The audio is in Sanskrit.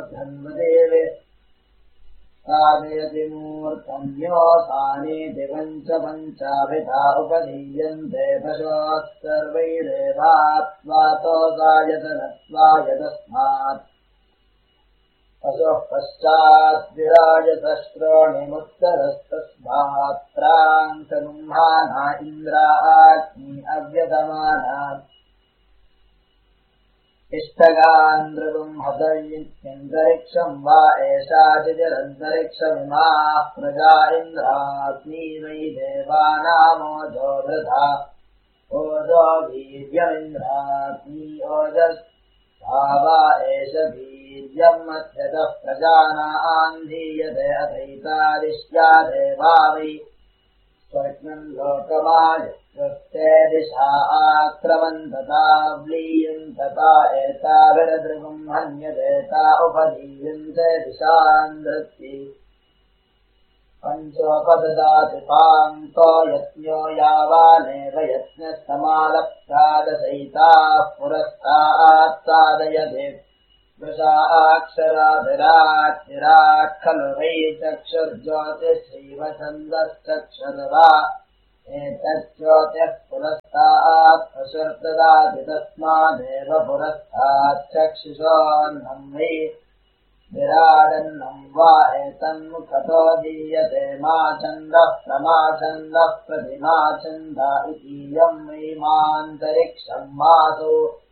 धन्वदेवे साधयति मूर्धन्योऽसानीति पञ्चपञ्चाभिधा उपधीयन्ते पशवः सर्वैरेवात्वातो गायतनत्वायतस्मात् पशुः पश्चात् विराजतश्रोणिमुत्तरस्तस्मात् प्राङ्सगुम्हाना इन्द्राग्नि अव्यतमाना इष्टगान्द्रगुंहतरिक्षम् वा एषा चितिरन्तरिक्षमिमाः प्रजा इन्द्राग्नी वै देवानामोजो वृथा ओजो वीर्यमिन्द्राग्नी ओजस्वा वा एष वीर्यम् मध्यतः प्रजानाम् धीयते अथैतादिश्या देवा वै स्वर्गम् लोकमायस्ते दिशा आक्रमन्तता व्लीयन्तता एताभिरदृगुम् हन्यदेता उपधीयन्ते दिशान्धृत्ति पञ्चोपददाति पान्तो यज्ञो यावानेव यज्ञस्तमालप्रादसैताः पुरस्तात् साधयते वृषाक्षराभिराट् विराट् खलु वै चक्षुर्ज्योतिश्रीव छन्दश्चक्षुर्वा एतज्ज्योतिः पुरस्तात् पशुर्ददाति तस्मादेव पुरस्तात् चक्षुषोऽन्नम् वै विराडन्नम् वा एतन्मुखतो दीयते माचन्दः प्रमाचन्दः प्रतिमाचन्दा इतीयम् वै मान्तरिक्षम् मासु